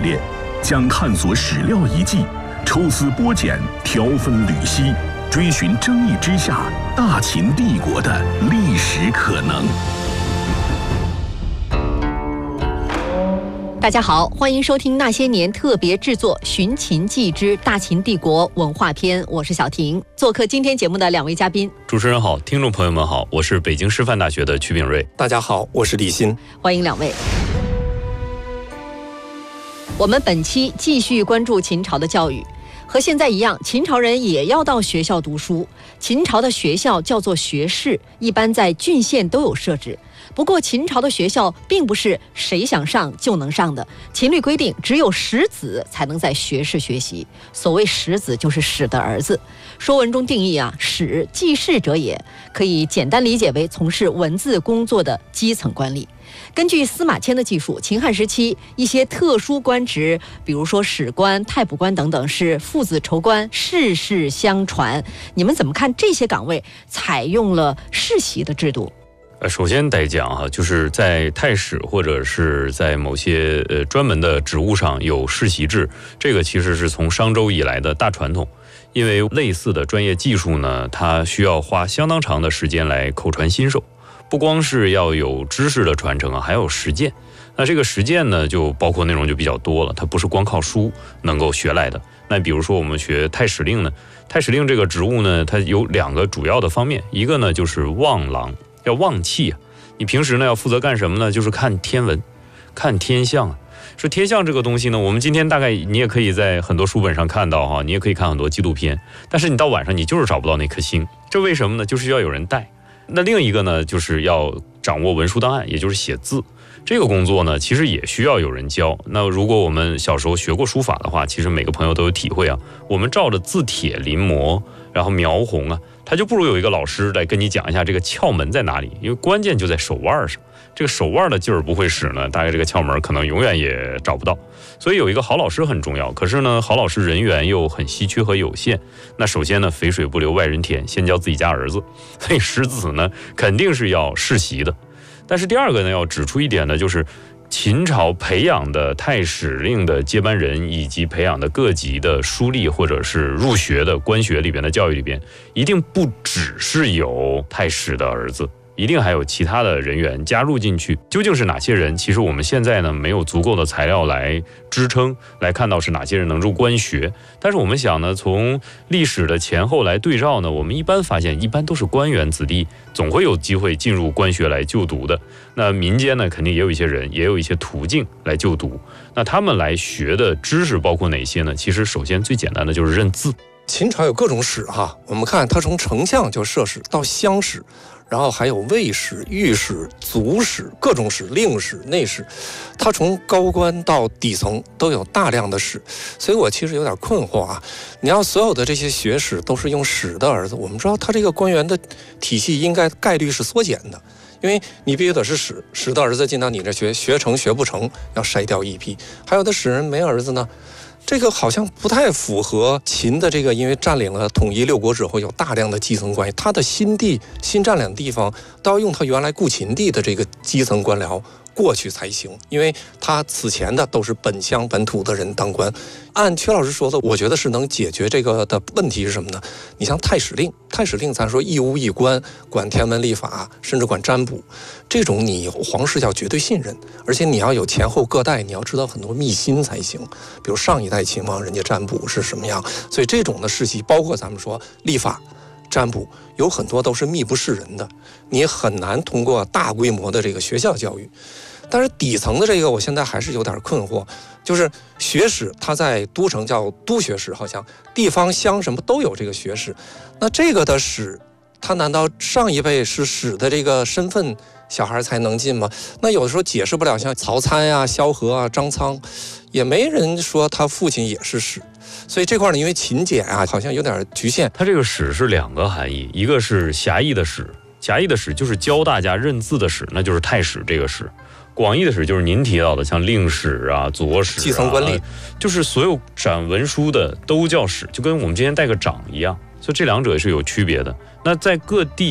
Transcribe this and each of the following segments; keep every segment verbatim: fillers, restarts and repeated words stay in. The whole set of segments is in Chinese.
列，将探索史料遗迹，抽丝剥茧，条分缕析，追寻争议之下大秦帝国的历史可能。 大家好，欢迎收听那些年特别制作《寻秦记之大秦帝国文化篇》，我是小婷。做客今天节目的两位嘉宾， 主持人好，听众朋友们好，我是北京师范大学的曲炳瑞。 大家好，我是李欣。 欢迎两位。我们本期继续关注秦朝的教育。和现在一样，秦朝人也要到学校读书。秦朝的学校叫做学士，一般在郡县都有设置。不过秦朝的学校并不是谁想上就能上的，秦律规定只有识子才能在学士学习。所谓识子就是史的儿子。说文中定义啊，史记事者也，可以简单理解为从事文字工作的基层官吏。根据司马迁的记述，秦汉时期一些特殊官职，比如说史官、太卜官等等，是父子仇官，世世相传。你们怎么看这些岗位采用了世袭的制度？ 呃，首先得讲哈，就是在太史或者是在某些呃专门的职务上有世袭制，这个其实是从商周以来的大传统。因为类似的专业技术呢，它需要花相当长的时间来口传心授。不光是要有知识的传承啊，还有实践。那这个实践呢，就包括内容就比较多了，它不是光靠书能够学来的。那比如说我们学太史令呢，太史令这个职务呢，它有两个主要的方面，一个呢就是望郎，要望气啊。你平时呢要负责干什么呢？就是看天文，看天象啊。说天象这个东西呢，我们今天大概你也可以在很多书本上看到哈，你也可以看很多纪录片，但是你到晚上你就是找不到那颗星，这为什么呢？就是要有人带。那另一个呢，就是要掌握文书档案，也就是写字。这个工作呢，其实也需要有人教。那如果我们小时候学过书法的话，其实每个朋友都有体会啊。我们照着字帖临摹，然后描红啊，他就不如有一个老师来跟你讲一下这个窍门在哪里，因为关键就在手腕上。这个手腕的劲儿不会使呢，大概这个窍门可能永远也找不到。所以有一个好老师很重要，可是呢，好老师人员又很稀缺和有限。那首先呢，肥水不流外人田，先教自己家儿子。所以识子呢，肯定是要世袭的。但是第二个呢，要指出一点呢，就是秦朝培养的太史令的接班人，以及培养的各级的书吏或者是入学的官学里边的教育里边，一定不只是有太史的儿子。一定还有其他的人员加入进去，究竟是哪些人？其实我们现在呢没有足够的材料来支撑，来看到是哪些人能入官学。但是我们想呢，从历史的前后来对照呢，我们一般发现，一般都是官员子弟，总会有机会进入官学来就读的。那民间呢，肯定也有一些人，也有一些途径来就读。那他们来学的知识包括哪些呢？其实首先最简单的就是认字。 秦朝有各种史哈，我们看它从丞相就设史到乡史。然后还有卫史、御史、族史，各种史、令史、内史，它从高官到底层都有大量的史，所以我其实有点困惑啊。你要所有的这些学史都是用史的儿子，我们知道他这个官员的体系应该概率是缩减的，因为你必须得是史，史的儿子进到你这学，学成学不成要筛掉一批，还有的史人没儿子呢。这个好像不太符合秦的这个，因为占领了统一六国之后，有大量的基层关系，他的新地、新占领的地方都要用他原来故秦地的这个基层官僚过去才行，因为他此前的都是本乡本土的人当官。按阙老师说的，我觉得是能解决这个的问题是什么呢？你像太史令，太史令咱说一屋一官，管天文历法，甚至管占卜，这种你皇室要绝对信任，而且你要有前后各代，你要知道很多秘辛才行。比如上一代秦王人家占卜是什么样，所以这种的世袭，包括咱们说历法、占卜，有很多都是秘不示人的，你很难通过大规模的这个学校教育。但是底层的这个，我现在还是有点困惑，就是学史，它在都城叫都学史，好像地方乡什么都有这个学史。那这个的史，它难道上一辈是史的这个身份，小孩才能进吗？那有的时候解释不了，像曹参啊、萧何啊、张苍，也没人说他父亲也是史。所以这块呢，因为勤俭啊，好像有点局限。 它这个史是两个含义，一个是狭义的史，狭义的史就是教大家认字的史，那就是太史这个史。广义的史就是您提到的，像令史啊、左史啊， 基层官吏， 就是所有掌文书的都叫史，就跟我们今天带个长一样。所以这两者是有区别的。那在各地的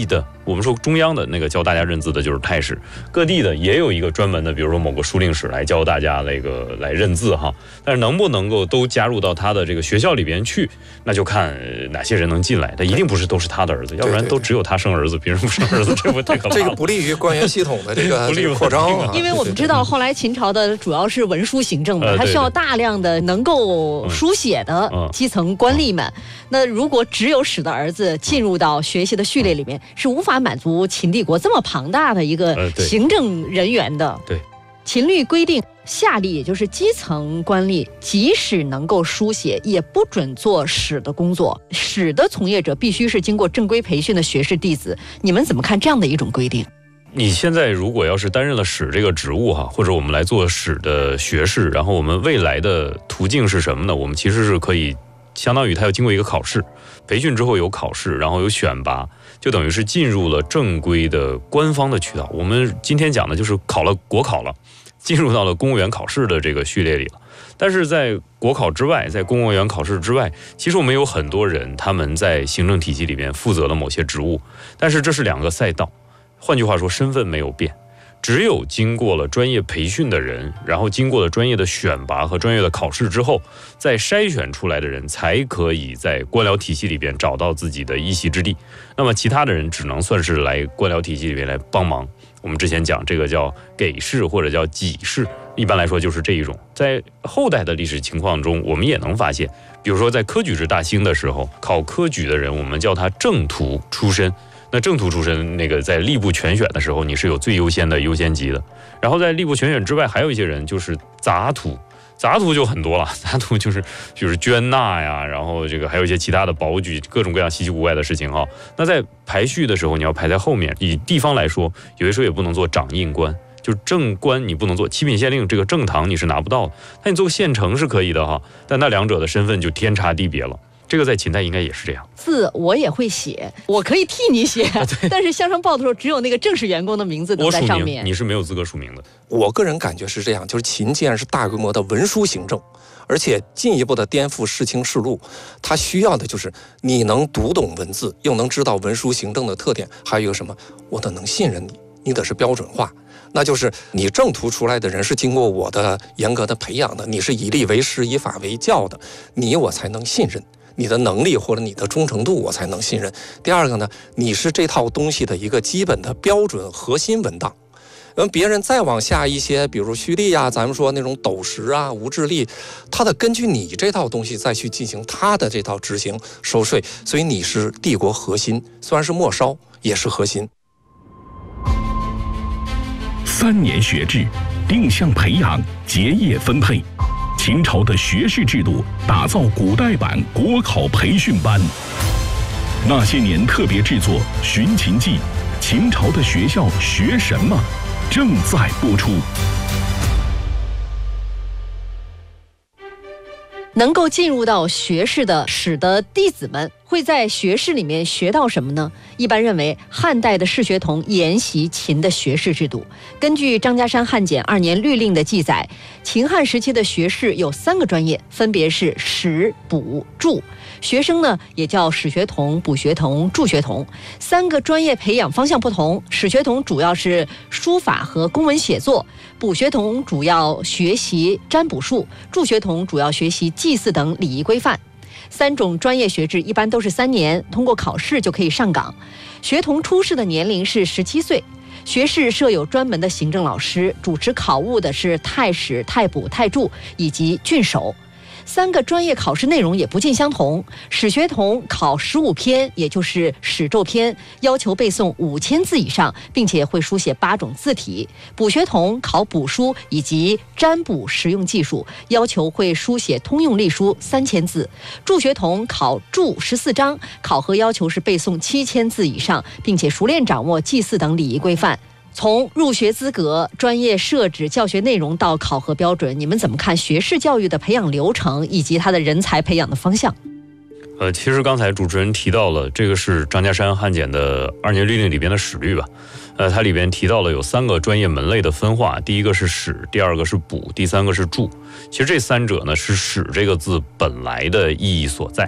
我们说中央的那个教大家认字的就是太史，各地的也有一个专门的，比如说某个书令史来教大家那个来认字哈。但是能不能够都加入到他的这个学校里边去，那就看哪些人能进来。他一定不是都是他的儿子，要不然都只有他生儿子，别人不生儿子，这不太可怕了。 这个不利于官员系统的这个这个扩张啊。 因为我们知道后来秦朝的主要是文书行政嘛，它需要大量的能够书写的基层官吏们。那如果只有史的儿子进入到学习的序列里面，是无法满足秦帝国这么庞大的一个行政人员的。 对， 秦律规定，下吏也就是基层官吏，即使能够书写，也不准做史的工作。史的从业者必须是经过正规培训的学士弟子。你们怎么看这样的一种规定？ 你现在如果要是担任了史这个职务哈，或者我们来做史的学士，然后我们未来的途径是什么呢？我们其实是可以相当于他要经过一个考试，培训之后有考试，然后有选拔，就等于是进入了正规的官方的渠道。我们今天讲的就是考了国考了，进入到了公务员考试的这个序列里了。但是在国考之外，在公务员考试之外，其实我们有很多人他们在行政体系里面负责了某些职务，但是这是两个赛道。换句话说，身份没有变，只有经过了专业培训的人，然后经过了专业的选拔和专业的考试之后，再筛选出来的人才可以在官僚体系里边找到自己的一席之地。那么其他的人只能算是来官僚体系里边来帮忙。我们之前讲这个叫给事或者叫给事，一般来说就是这一种。在后代的历史情况中，我们也能发现，比如说在科举制大兴的时候，考科举的人我们叫他正徒出身。那正徒出身，那个在吏部全选的时候，你是有最优先的优先级的。然后在吏部全选之外，还有一些人就是杂徒，杂徒就很多了，杂徒就是就是捐纳呀，然后这个还有一些其他的保举，各种各样稀奇古怪的事情哈。那在排序的时候，你要排在后面。以地方来说，有些时候也不能做掌印官，就是正官你不能做，七品县令这个正堂你是拿不到的。那你做个县丞是可以的哈，但那两者的身份就天差地别了。这个在秦代应该也是这样。 字我也会写，我可以替你写，啊、但是乡绅报的时候，只有那个正式员工的名字都在上面。 你是没有资格署名的。 我个人感觉是这样，就是秦既然是大规模的文书行政，而且进一步的颠覆世卿世禄，它需要的就是你能读懂文字，又能知道文书行政的特点，还有一个什么，我得能信任你，你得是标准化。那就是你正途出来的人是经过我的严格的培养的，你是以吏为师，以法为教的，你我才能信任。你的能力或者你的忠诚度我才能信任。第二个呢，你是这套东西的一个基本的标准核心文档。嗯，别人再往下一些，比如胥吏啊，咱们说那种斗石啊、无治吏，他得根据你这套东西再去进行他的这套执行收税，所以你是帝国核心，虽然是末梢，也是核心。 三年学制，定向培养，结业分配。秦朝的学士制度打造古代版国考培训班。那些年特别制作《寻秦记》，秦朝的学校学什么？正在播出。 能够进入到学士的史的弟子们会在学士里面学到什么呢？一般认为，汉代的士学童沿袭秦的学士制度。根据张家山汉简二年律令的记载，秦汉时期的学士有三个专业，分别是史、卜、注。学生呢也叫史学童、卜学童、注学童。三个专业培养方向不同，史学童主要是书法和公文写作，卜学童主要学习占卜术，注学童主要学习祭祀等礼仪规范。三种专业学制一般都是三年，通过考试就可以上岗。学童出世的年龄是十七岁。学士设有专门的行政老师，主持考务的是太史、太卜、太注以及郡守。三个专业考试内容也不尽相同。史学童考十五篇，也就是史咒篇，要求背诵五千字以上，并且会书写八种字体。卜学童考卜书以及占卜实用技术，要求会书写通用隶书三千字。注学童考注十四章，考核要求是背诵七千字以上，并且熟练掌握祭祀等礼仪规范。从入学资格、专业设置、教学内容到考核标准，你们怎么看学士教育的培养流程以及它的人才培养的方向？ 呃，其实刚才主持人提到了，这个是张家山汉简的二年律令里边的史律吧。呃，它里边提到了有三个专业门类的分化，第一个是史，第二个是卜，第三个是注。其实这三者呢是史这个字本来的意义所在。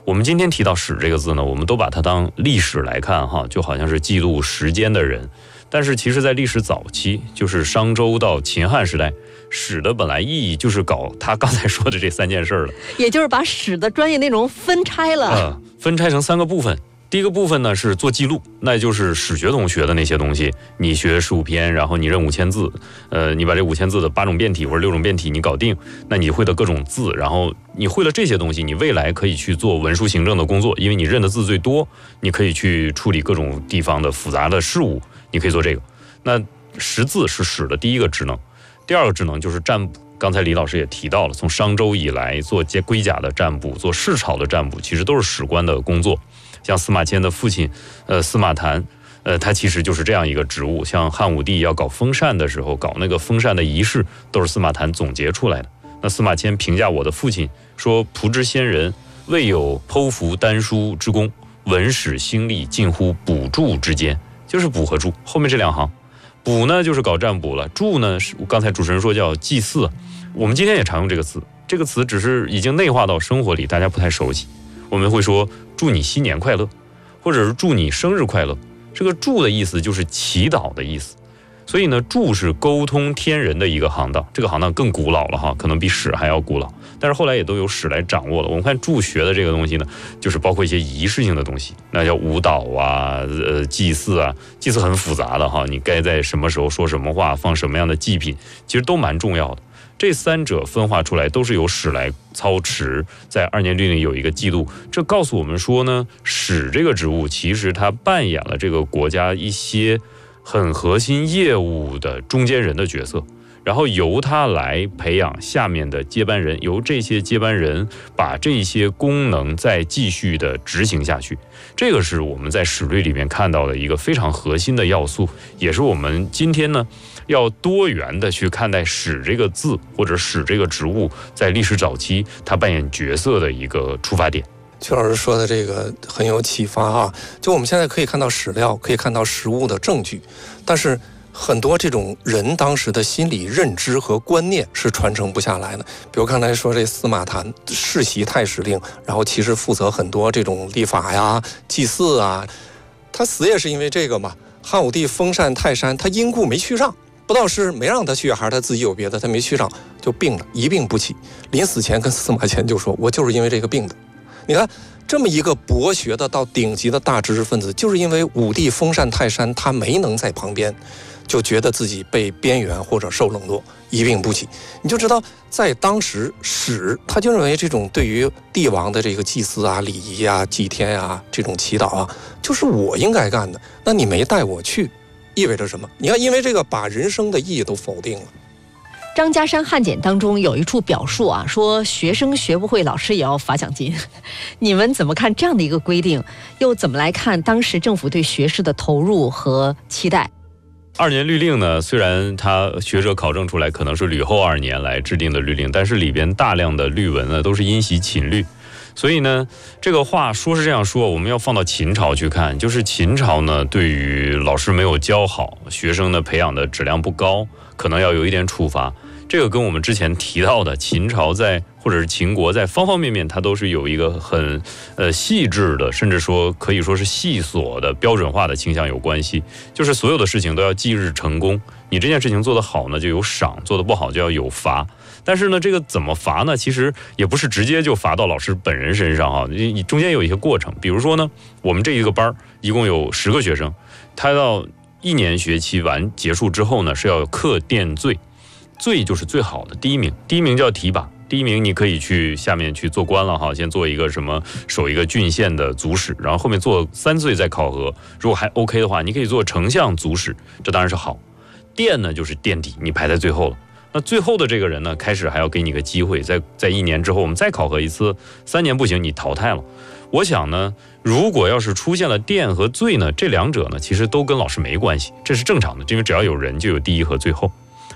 我们今天提到史这个字呢，我们都把它当历史来看哈，就好像是记录时间的人。但是其实在历史早期，就是商周到秦汉时代，史的本来意义就是搞他刚才说的这三件事了， 也就是把史的专业内容分拆了， 呃、分拆成三个部分。第一个部分呢是做记录，那就是史学同学的那些东西，你学十五篇，然后你认五千字，呃，你把这五千字的八种变体或者六种变体你搞定，那你会的各种字，然后你会了这些东西，你未来可以去做文书行政的工作，因为你认的字最多，你可以去处理各种地方的复杂的事物，你可以做这个。那识字是史的第一个职能，第二个职能就是占卜。刚才李老师也提到了，从商周以来做龟甲的占卜，做市草的占卜，其实都是史官的工作。像司马迁的父亲，呃，司马谈，呃，他其实就是这样一个职务。像汉武帝要搞封禅的时候，搞那个封禅的仪式，都是司马谈总结出来的。那司马迁评价我的父亲说：“仆之先人，未有剖符丹书之功，文史兴利近乎卜注之间。”就是卜和注，后面这两行。卜呢就是搞占卜了，注呢是刚才主持人说叫祭祀。我们今天也常用这个词，这个词只是已经内化到生活里，大家不太熟悉。我们会说祝你新年快乐，或者是祝你生日快乐。这个祝的意思就是祈祷的意思，所以呢，祝是沟通天人的一个行当，这个行当更古老了哈，可能比史还要古老，但是后来也都有史来掌握了。我们看祝学的这个东西呢，就是包括一些仪式性的东西，那叫舞蹈啊，呃，祭祀啊，祭祀很复杂的哈，你该在什么时候说什么话，放什么样的祭品，其实都蛮重要的。这三者分化出来都是由史来操持，在二年律令有一个记录，这告诉我们说呢，史这个职务其实它扮演了这个国家一些很核心业务的中间人的角色，然后由他来培养下面的接班人，由这些接班人把这些功能再继续的执行下去。这个是我们在史律里面看到的一个非常核心的要素，也是我们今天呢要多元的去看待史这个字或者史这个职务在历史早期它扮演角色的一个出发点。 曲老师说的这个很有启发啊！就我们现在可以看到史料，可以看到实物的证据，但是很多这种人当时的心理认知和观念是传承不下来的。比如刚才说这司马谈世袭太史令，然后其实负责很多这种历法呀、祭祀啊，他死也是因为这个嘛。汉武帝封禅泰山，他因故没去上，不知道是没让他去还是他自己有别的，他没去上就病了，一病不起。临死前跟司马迁就说：“我就是因为这个病的。”你看，这么一个博学的到顶级的大知识分子，就是因为武帝封禅泰山，他没能在旁边，就觉得自己被边缘或者受冷落，一病不起。你就知道，在当时史他就认为这种对于帝王的这个祭祀啊、礼仪啊、祭天啊、这种祈祷啊，就是我应该干的。那你没带我去，意味着什么？你看，因为这个把人生的意义都否定了。 张家山汉简当中有一处表述啊，说学生学不会，老师也要罚奖金。你们怎么看这样的一个规定？又怎么来看当时政府对学士的投入和期待？ 二年律令呢，虽然他学者考证出来可能是吕后二年来制定的律令，但是里边大量的律文呢都是因袭秦律。所以呢，这个话说是这样说，我们要放到秦朝去看，就是秦朝呢，对于老师没有教好，学生呢培养的质量不高，可能要有一点处罚。这个跟我们之前提到的秦朝在或者是秦国在方方面面，它都是有一个很呃细致的，甚至说可以说是细琐的标准化的倾向有关系。就是所有的事情都要即日成功，你这件事情做得好呢就有赏，做得不好就要有罚。但是呢，这个怎么罚呢？其实也不是直接就罚到老师本人身上啊，你中间有一些过程。比如说呢，我们这一个班一共有十个学生，他到一年学期完结束之后呢，是要课殿最，最就是最好的第一名，第一名叫提拔。第一名你可以去下面去做官了哈，先做一个什么守一个郡县的族史，然后后面做三岁再考核，如果还 OK 的话，你可以做丞相族史，这当然是好。殿呢就是垫底，你排在最后了。那最后的这个人呢，开始还要给你个机会，在在一年之后我们再考核一次，三年不行你淘汰了。我想呢，如果要是出现了殿和最呢，这两者呢其实都跟老师没关系，这是正常的，因为只要有人就有第一和最后。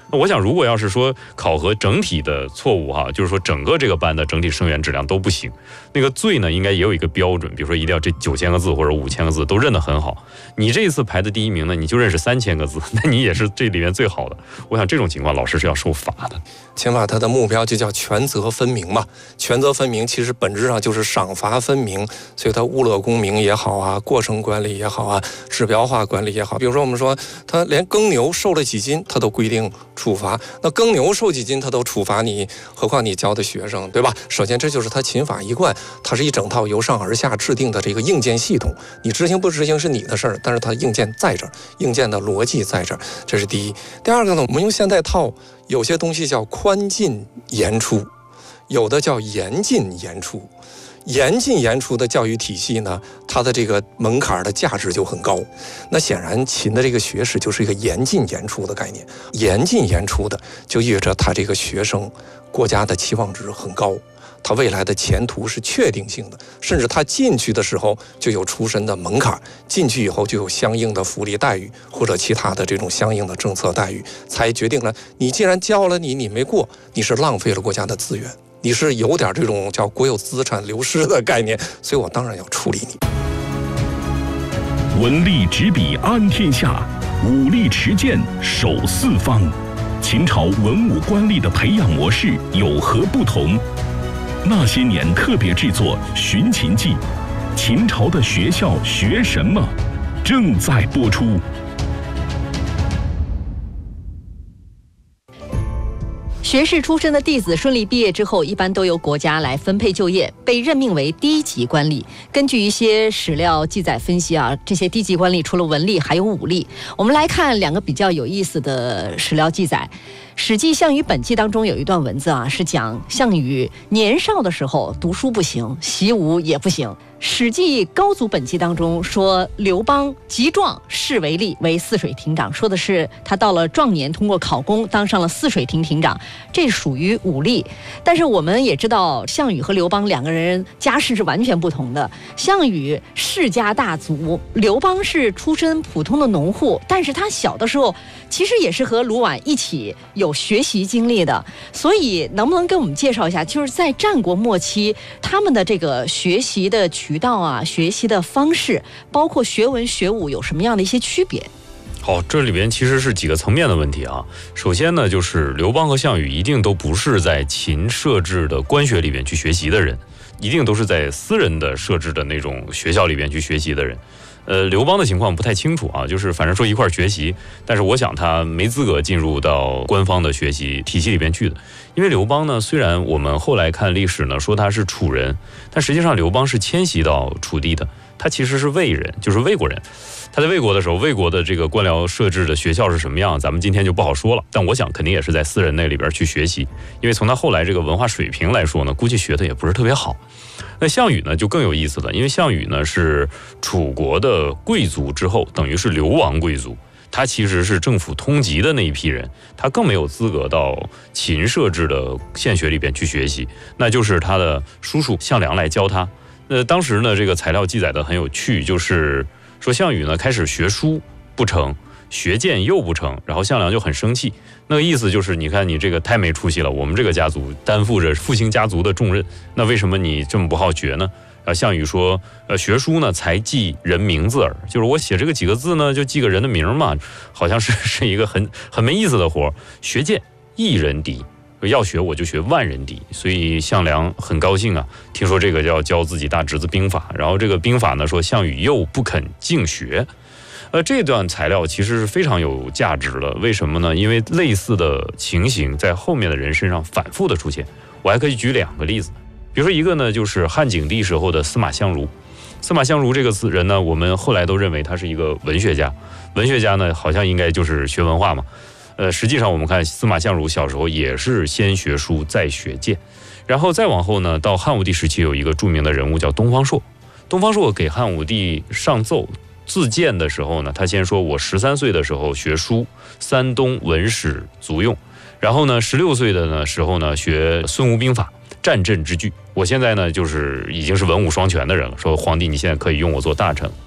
那我想，如果要是说考核整体的错误哈，就是说整个这个班的整体生源质量都不行，那个最呢应该也有一个标准，比如说一定要这九千个字或者五千个字都认得很好。你这一次排的第一名呢，你就认识三千个字，那你也是这里面最好的。我想这种情况，老师是要受罚的。 刑法它的目标就叫权责分明嘛，权责分明其实本质上就是赏罚分明，所以它物乐公明也好啊，过程管理也好啊，指标化管理也好。比如说我们说，它连耕牛瘦了几斤，它都规定处罚，那耕牛瘦几斤，它都处罚你，何况你教的学生，对吧？首先这就是它勤法一贯，它是一整套由上而下制定的这个硬件系统，你执行不执行是你的事儿，但是它硬件在这儿，硬件的逻辑在这儿，这是第一。第二个呢，我们用现代套，有些东西叫宽进严出，有的叫严进严出。严进严出的教育体系呢，它的这个门槛的价值就很高。那显然秦的这个学识就是一个严进严出的概念，严进严出的就意味着他这个学生国家的期望值很高，他未来的前途是确定性的，甚至他进去的时候就有出身的门槛，进去以后就有相应的福利待遇或者其他的这种相应的政策待遇，才决定了你既然教了你，你没过，你是浪费了国家的资源，你是有点这种叫国有资产流失的概念，所以我当然要处理你。 文力执笔安天下，武力持剑守四方。秦朝文武官吏的培养模式有何不同？那些年特别制作《寻秦记》，秦朝的学校学什么？正在播出。 学士出身的弟子顺利毕业之后，一般都由国家来分配就业，被任命为低级官吏。根据一些史料记载分析啊，这些低级官吏除了文吏，还有武吏。我们来看两个比较有意思的史料记载。《史记·项羽本纪》当中有一段文字啊，是讲项羽年少的时候读书不行，习武也不行。《史记·高祖本纪》当中说，刘邦极壮，仕为吏，为泗水亭长，说的是他到了壮年，通过考功当上了泗水亭亭长，这属于武吏。但是我们也知道，项羽和刘邦两个人家世是完全不同的。项羽世家大族，刘邦是出身普通的农户，但是他小的时候其实也是和卢绾一起有学习经历的。所以能不能跟我们介绍一下，就是在战国末期他们的这个学习的渠道啊，学习的方式，包括学文学武有什么样的一些区别？ 好，这里边其实是几个层面的问题啊。首先呢，就是刘邦和项羽一定都不是在秦设置的官学里边去学习的人，一定都是在私人的设置的那种学校里边去学习的人。呃，刘邦的情况不太清楚啊，就是反正说一块学习，但是我想他没资格进入到官方的学习体系里边去的。因为刘邦呢，虽然我们后来看历史呢说他是楚人，但实际上刘邦是迁徙到楚地的，他其实是魏人，就是魏国人。他在魏国的时候，魏国的这个官僚设置的学校是什么样，咱们今天就不好说了。但我想肯定也是在私人那里边去学习，因为从他后来这个文化水平来说呢，估计学的也不是特别好。那项羽呢就更有意思了，因为项羽呢是楚国的贵族之后，等于是流亡贵族，他其实是政府通缉的那一批人，他更没有资格到秦设置的县学里边去学习，那就是他的叔叔项梁来教他。那当时呢，这个材料记载的很有趣，就是说项羽呢开始学书不成，学剑又不成，然后项梁就很生气。那个意思就是，你看你这个太没出息了，我们这个家族担负着复兴家族的重任，那为什么你这么不好学呢？啊，项羽说，呃，学书呢才记人名字耳，就是我写这个几个字呢，就记个人的名嘛，好像是是一个很很没意思的活。学剑一人敌，要学我就学万人敌，所以项梁很高兴啊，听说这个要教自己大侄子兵法，然后这个兵法呢说项羽又不肯敬学。呃，这段材料其实是非常有价值的，为什么呢？因为类似的情形在后面的人身上反复的出现。我还可以举两个例子，比如说一个呢，就是汉景帝时候的司马相如。司马相如这个人呢，我们后来都认为他是一个文学家，文学家呢好像应该就是学文化嘛。呃，实际上我们看司马相如小时候也是先学书再学剑，然后再往后呢，到汉武帝时期有一个著名的人物叫东方朔。东方朔给汉武帝上奏自荐的时候呢，他先说我十三岁的时候学书，山东文史足用，然后呢十六岁的呢时候呢学孙吴兵法，战阵之具，我现在呢就是已经是文武双全的人了，说皇帝你现在可以用我做大臣。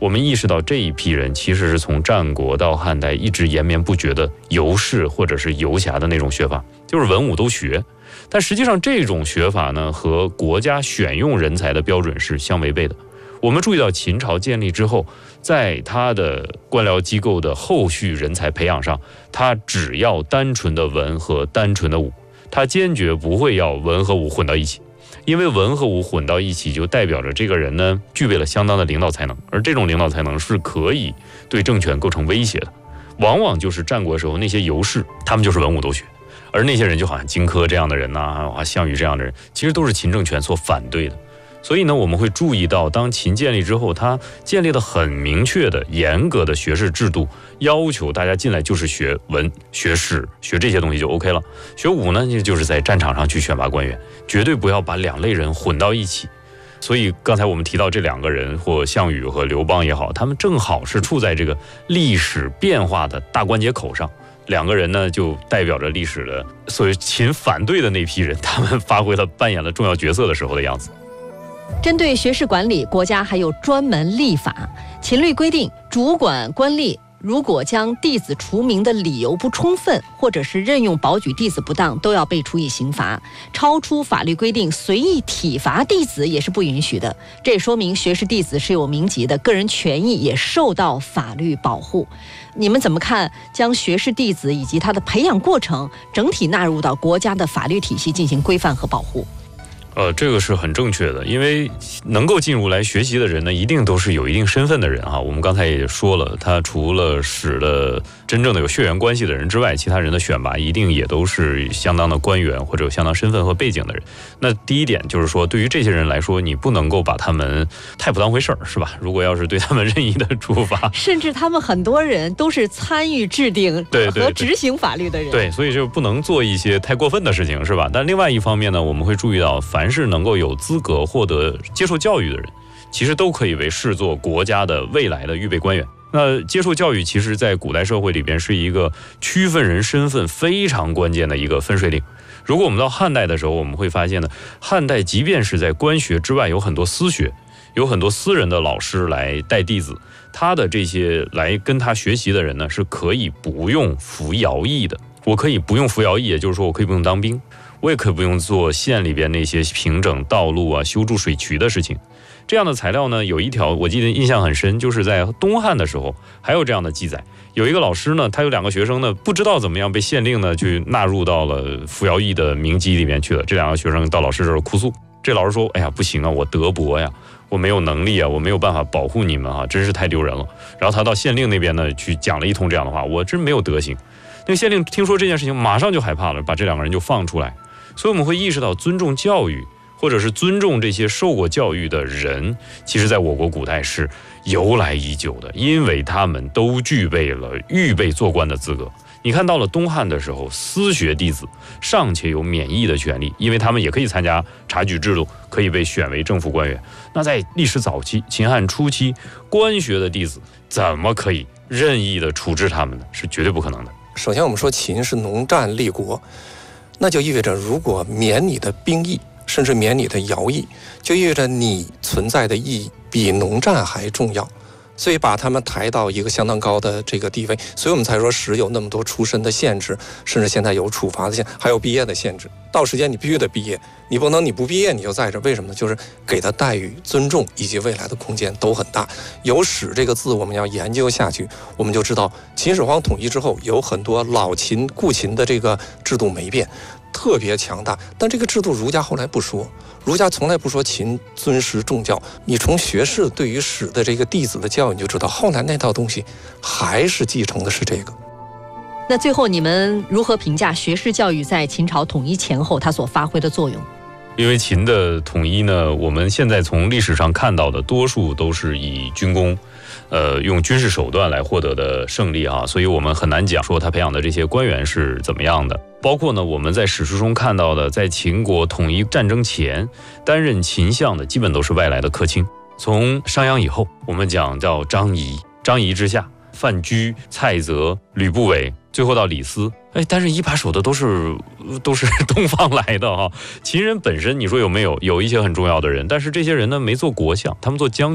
我们意识到这一批人其实是从战国到汉代一直延绵不绝的游士或者是游侠的那种学法，就是文武都学。但实际上这种学法呢，和国家选用人才的标准是相违背的。我们注意到秦朝建立之后，在他的官僚机构的后续人才培养上，他只要单纯的文和单纯的武，他坚决不会要文和武混到一起。因为文和武混到一起，就代表着这个人呢具备了相当的领导才能，而这种领导才能是可以对政权构成威胁的。往往就是战国时候那些游士，他们就是文武都学，而那些人就好像荆轲这样的人呐、啊，项羽这样的人，其实都是秦政权所反对的。所以呢，我们会注意到，当秦建立之后，他建立了很明确的、严格的学士制度，要求大家进来就是学文、学史、学这些东西就 OK 了。学武呢，就是在战场上去选拔官员，绝对不要把两类人混到一起。所以刚才我们提到这两个人，或项羽和刘邦也好，他们正好是处在这个历史变化的大关节口上。两个人呢，就代表着历史的所谓秦反对的那批人，他们发挥了扮演了重要角色的时候的样子。 针对学士管理，国家还有专门立法。秦律规定，主管官吏如果将弟子除名的理由不充分，或者是任用保举弟子不当，都要被处以刑罚。超出法律规定随意体罚弟子也是不允许的。这也说明学士弟子是有名籍的，个人权益也受到法律保护。你们怎么看将学士弟子以及他的培养过程整体纳入到国家的法律体系进行规范和保护？ 呃，这个是很正确的，因为能够进入来学习的人呢，一定都是有一定身份的人哈。我们刚才也说了，他除了使的真正的有血缘关系的人之外，其他人的选拔一定也都是相当的官员或者有相当身份和背景的人。那第一点就是说，对于这些人来说，你不能够把他们太不当回事儿，是吧？如果要是对他们任意的处罚， 甚至他们很多人都是参与制定和执行法律的人， 对，所以就不能做一些太过分的事情，是吧？但另外一方面呢，我们会注意到，凡是能够有资格获得接受教育的人，其实都可以为视作国家的未来的预备官员。那接受教育其实在古代社会里边是一个区分人身份非常关键的一个分水岭。如果我们到汉代的时候，我们会发现呢，汉代即便是在官学之外，有很多私学，有很多私人的老师来带弟子，他的这些来跟他学习的人呢，是可以不用服徭役的。我可以不用服徭役，也就是说我可以不用当兵，我也可以不用做县里边那些平整道路啊、修筑水渠的事情。这样的材料呢，有一条我记得印象很深，就是在东汉的时候还有这样的记载。有一个老师呢，他有两个学生呢，不知道怎么样被县令呢去纳入到了服徭役的名籍里面去了。这两个学生到老师这儿哭诉，这老师说：“哎呀，不行啊，我德薄呀，我没有能力啊，我没有办法保护你们啊，真是太丢人了。”然后他到县令那边呢去讲了一通这样的话，我真没有德行。那个县令听说这件事情，马上就害怕了，把这两个人就放出来。所以我们会意识到，尊重教育，或者是尊重这些受过教育的人，其实在我国古代是由来已久的，因为他们都具备了预备做官的资格。你看到了东汉的时候，私学弟子尚且有免役的权利，因为他们也可以参加察举制度，可以被选为政府官员。那在历史早期，秦汉初期，官学的弟子怎么可以任意的处置他们呢？是绝对不可能的。 首先我们说秦是农战立国，那就意味着如果免你的兵役，甚至免你的徭役，就意味着你存在的意义比农战还重要，所以把他们抬到一个相当高的这个地位，所以我们才说史有那么多出身的限制，甚至现在有处罚的限制，还有毕业的限制。到时间你必须得毕业，你不能你不毕业你就在这，为什么呢？就是给的待遇、尊重以及未来的空间都很大。有史这个字我们要研究下去，我们就知道秦始皇统一之后，有很多老秦、故秦的这个制度没变，特别强大。但这个制度儒家后来不说，儒家从来不说秦尊师重教。你从学士对于史的这个弟子的教育，你就知道后来那套东西还是继承的是这个。 那最后你们如何评价学士教育在秦朝统一前后它所发挥的作用？ 因为秦的统一呢，我们现在从历史上看到的多数都是以军功，呃，用军事手段来获得的胜利啊，所以我们很难讲说他培养的这些官员是怎么样的。包括呢，我们在史书中看到的，在秦国统一战争前担任秦相的，基本都是外来的客卿。从商鞅以后，我们讲叫张仪，张仪之下，范雎、蔡泽、吕不韦，最后到李斯。哎，但是一把手的都是都是东方来的哈、啊。秦人本身，你说有没有？有一些很重要的人，但是这些人呢没做国相，他们做将军，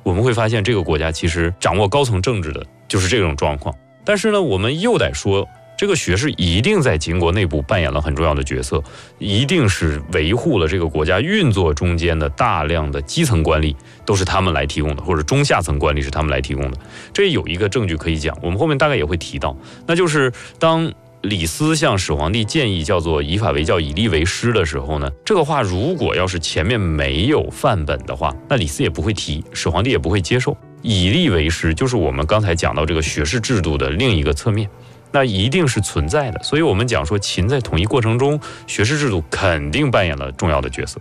我们会发现这个国家其实掌握高层政治的就是这种状况。但是呢，我们又得说，这个学士一定在秦国内部扮演了很重要的角色，一定是维护了这个国家运作中间的大量的基层官吏都是他们来提供的，或者中下层官吏是他们来提供的。这有一个证据可以讲，我们后面大概也会提到，那就是当李斯向始皇帝建议叫做以法为教，以吏为师的时候呢，这个话如果要是前面没有范本的话，那李斯也不会提，始皇帝也不会接受。以吏为师就是我们刚才讲到这个学士制度的另一个侧面，那一定是存在的。所以我们讲说秦在统一过程中，学士制度肯定扮演了重要的角色。